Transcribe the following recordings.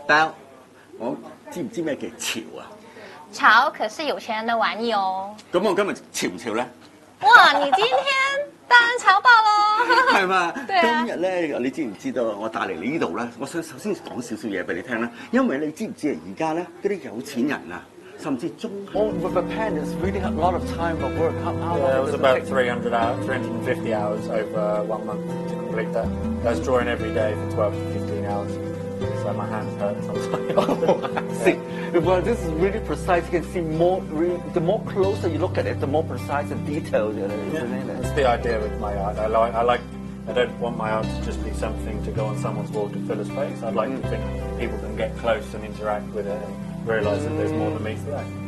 包，我知唔知咩叫潮啊？ 潮可是有钱人的玩意哦。 咁我今日潮唔潮咧？ 哇，你今天當然潮爆咯！ 係嘛？ 對啊今日咧，你知唔知道我帶嚟你呢度咧？我想首先講少少嘢俾你聽啦，因為你知唔知啊？而家咧嗰啲有錢人啊，甚至中 with a pen, it's really a lot of time of work. How long? It was about 300 hours, 350 hours over 1 month to complete that. I was drawing every day for 12 to 15 hours. So my hands hurt sometimes. See, well, this is really precise. You can see more. The more closer you look at it, the more precise and detailed it is. Isn't That's it? the idea with my art. I don't want my art to just be something to go on someone's wall to fill a space. I'd like to think people can get close and interact with it and realise that there's more than meets the eye.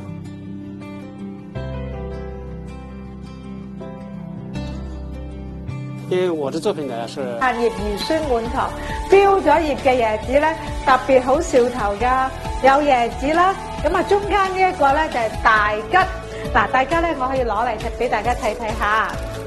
因为我的作品呢是葉兒酸滿堂，標咗葉嘅椰子咧特別好兆頭㗎，有椰子啦，咁啊中間呢一個咧就係大吉，嗱大家咧我可以攞嚟俾大家睇睇下，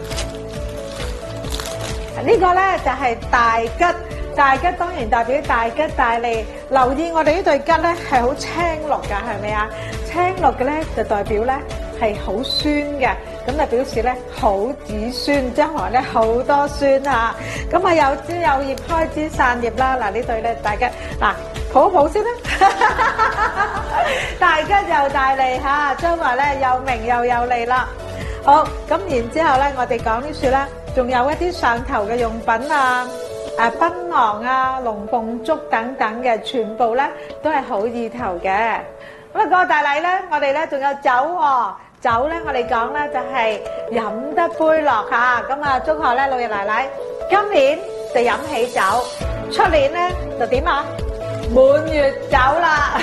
呢個咧就係大吉，大吉當然代表大吉大利，留意我哋呢對吉咧係好青綠㗎，係咪啊？青綠嘅咧就代表咧係好酸嘅。咁就表示咧好子孫，將來咧好多孫啊！咁啊有枝有葉開枝散葉啦，嗱呢對咧大吉嗱抱一抱先啦，大吉又大利嚇，將來咧又名又有利啦。好，咁然之後咧，我哋講啲樹咧，仲有一啲上頭嘅用品啊，檳榔啊、龍鳳竹等等嘅，全部咧都係好意頭嘅。咁啊個大禮咧，我哋咧仲有酒喎。酒咧，我哋講咧就係飲得杯樂嚇，咁啊祝賀咧老爺奶奶今年就飲喜酒，出年咧就點啊？滿月酒啦！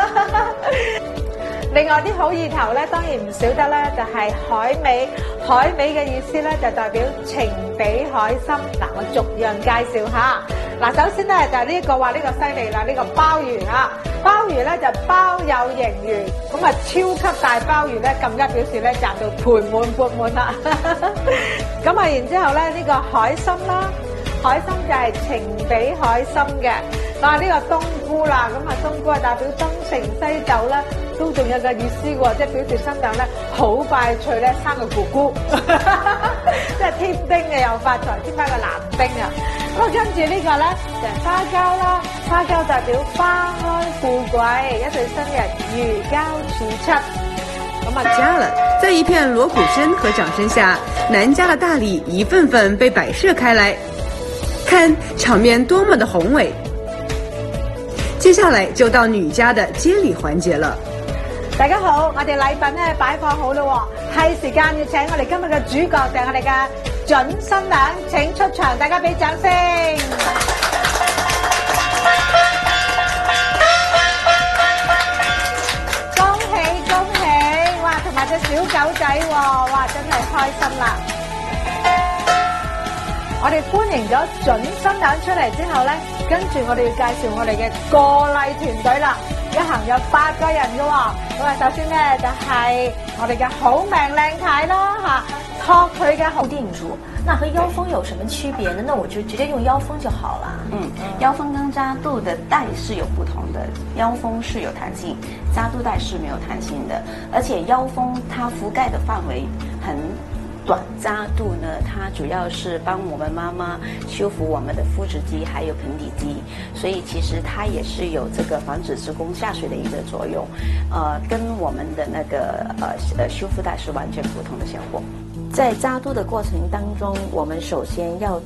另外啲好意頭咧，當然唔少得咧，就係海味。海味嘅意思咧，就代表情比海深。嗱，我逐樣介紹下。嗱，首先咧就係呢個話呢個犀利啦，呢個鮑魚啊，鮑魚咧就鮑有盈餘，咁啊超級大鮑魚咧，更加表示咧賺到盆滿缽滿啦。咁啊，然之後咧呢個海參啦，海參就係情比海深嘅。嗱，呢個冬菇啦，咁啊冬菇係代表東成西就啦。都仲有個意思喎，即係表示身上咧好快脆咧生個姑姑，即係添丁嘅又發財，添翻個男丁啊！咁啊跟住呢個咧就係花膠啦，花膠代表花開富貴，一對新人如膠似漆。咁啊家了，在一片锣鼓声和掌声下，男家的大礼一份份被摆设開來，看場面多麼的宏偉。接下來就到女家的接禮環節了。 大家好，我哋禮品咧擺放好咯，係時間要請我哋今日嘅主角，就係我哋嘅準新娘，請出場，大家俾掌聲。恭喜恭喜！哇，同埋隻小狗仔喎，哇，真係開心啦！我哋歡迎咗準新娘出嚟之後咧，跟住我哋要介紹我哋嘅過麗團隊啦。一行有8個人嘅喎，咁啊首先咧就係我哋嘅好命靚太啦嚇，托佢嘅好定住。那和腰封有什麼區別呢？那我就直接用腰封就好了。腰封跟扎肚的帶是有不同的，腰封是有彈性，扎肚帶是沒有彈性的，而且腰封它覆蓋的範圍很短，扎肚呢，它主要是幫我們媽媽修復我們的腹直肌還有盆底肌，所以其實它也是有這個防止子宮下垂的一個作用，跟我們的那個修復帶是完全不同的效果。在扎肚的過程當中，我們首先要